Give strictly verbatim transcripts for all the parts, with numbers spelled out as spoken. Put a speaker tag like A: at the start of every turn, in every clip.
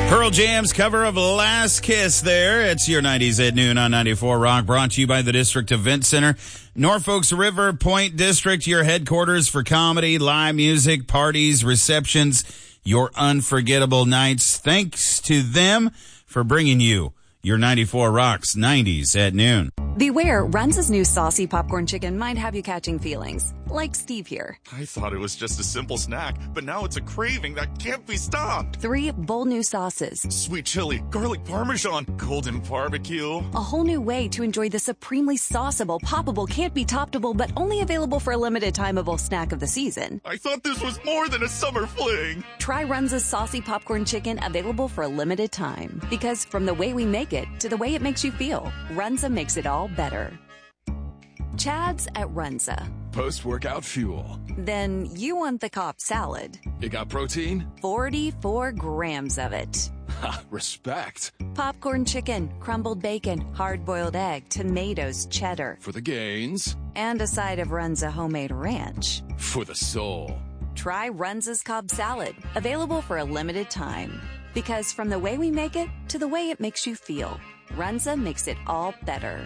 A: Pearl Jam's cover of Last Kiss there. It's your nineties at noon on ninety-four Rock, brought to you by the District Event Center. Norfolk's River Point District, your headquarters for comedy, live music, parties, receptions, your unforgettable nights. Thanks to them for bringing you your ninety-four Rock's nineties at noon.
B: Beware, Runza's new saucy popcorn chicken might have you catching feelings, like Steve here.
C: I thought it was just a simple snack, but now it's a craving that can't be stopped.
B: Three bold new sauces.
C: Sweet chili, garlic parmesan, golden barbecue.
B: A whole new way to enjoy the supremely sauceable, poppable, can't be toppable, but only available for a limited timeable snack of the season.
C: I thought this was more than a summer fling.
B: Try Runza's saucy popcorn chicken, available for a limited time. Because from the way we make it to the way it makes you feel, Runza makes it all better. Chad's at Runza.
D: Post-workout fuel.
B: Then you want the Cobb salad.
D: You got protein?
B: forty-four grams of it.
D: Ha, respect.
B: Popcorn chicken, crumbled bacon, hard-boiled egg, tomatoes, cheddar.
D: For the gains.
B: And a side of Runza homemade ranch.
D: For the soul.
B: Try Runza's Cobb salad, available for a limited time. Because from the way we make it to the way it makes you feel, Runza makes it all better.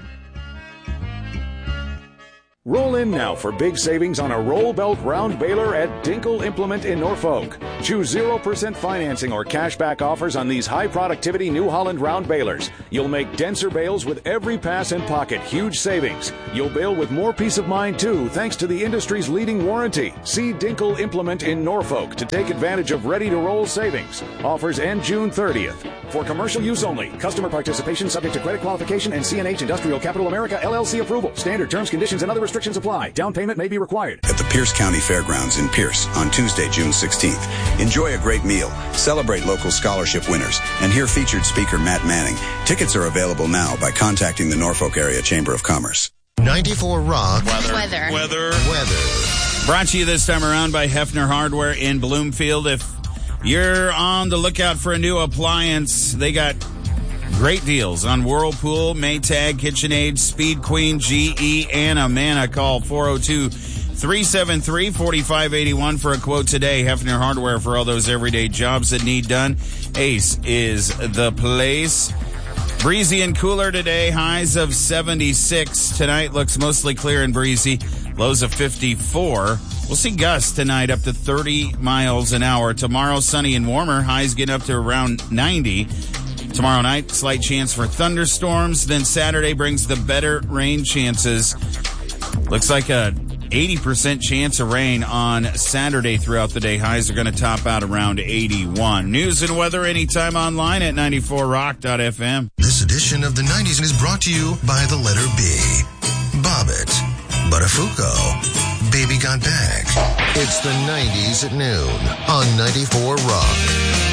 E: Roll in now for big savings on a roll belt round baler at Dinkle Implement in Norfolk. Choose zero percent financing or cashback offers on these high productivity New Holland round balers. You'll make denser bales with every pass and pocket. Huge savings. You'll bale with more peace of mind too, thanks to the industry's leading warranty. See Dinkle Implement in Norfolk to take advantage of ready to roll savings. Offers end June thirtieth. For commercial use only. Customer participation subject to credit qualification and C N H Industrial Capital America L L C approval. Standard terms, conditions, and other restrictions apply. Down payment may be required.
F: At the Pierce County Fairgrounds in Pierce on Tuesday, June sixteenth. Enjoy a great meal, celebrate local scholarship winners, and hear featured speaker Matt Manning. Tickets are available now by contacting the Norfolk Area Chamber of Commerce.
G: ninety-four Rock.
C: Weather.
H: Weather.
C: Weather.
G: Weather.
A: Brought to you this time around by Hefner Hardware in Bloomfield. If you're on the lookout for a new appliance, they got great deals on Whirlpool, Maytag, KitchenAid, Speed Queen, G E, and Amana. Call four oh two, three seven three, four five eight one for a quote today. Hefner Hardware for all those everyday jobs that need done. Ace is the place. Breezy and cooler today. Highs of seventy-six. Tonight looks mostly clear and breezy. Lows of fifty-four. We'll see gusts tonight up to thirty miles an hour. Tomorrow, sunny and warmer. Highs get up to around ninety. Tomorrow night, slight chance for thunderstorms. Then Saturday brings the better rain chances. Looks like a eighty percent chance of rain on Saturday throughout the day. Highs are going to top out around eighty-one. News and weather anytime online at ninety-four rock dot f m.
G: This edition of the nineties is brought to you by the letter B. Bobbit. Buttafuoco. Baby Got Back. It's the nineties at noon on ninety-four Rock.